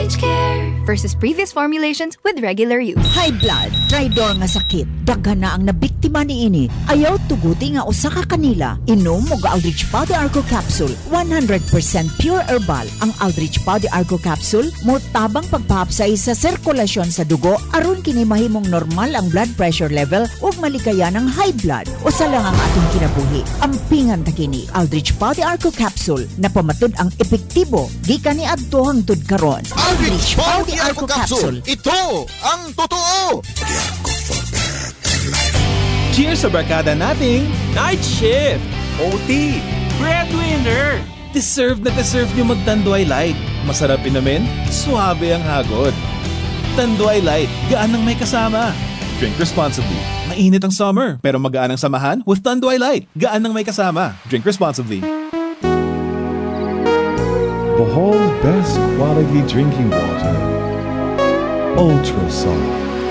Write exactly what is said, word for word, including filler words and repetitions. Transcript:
H Care versus previous formulations with regular use. High blood, tridor nga sakit. Daghan na ang nabiktima niini. Ayaw tuguti nga usa ka kanila. Inom mo ga Aldrich Pau de Arco Capsule. one hundred percent pure herbal. Ang Aldrich Pau de Arco Capsule mo tabang pagpahapsay sa sirkulasyon sa dugo aron kini mahimong normal ang blood pressure level ug malikaya ng high blood. Usa lang ang atong kinabuhi. Ampingan ta kini Aldrich Pau de Arco Capsule na pamatud ang epektibo gikan ni adto hangtod karon. Aldrich Pau de Arco Capsule. Ito ang totoo. Cheers sa barkada nating Night Shift, O T, Breadwinner. Deserve na deserve nyo mag-Tanduay Light. Masarap inamin, suabe ang hagod. Tanduay Light, gaan ng may kasama. Drink responsibly. Mainit ang summer, pero magaan ang samahan with Tanduay Light. Gaan ng may kasama. Drink responsibly. Bohol's best quality drinking water. Ultra soft.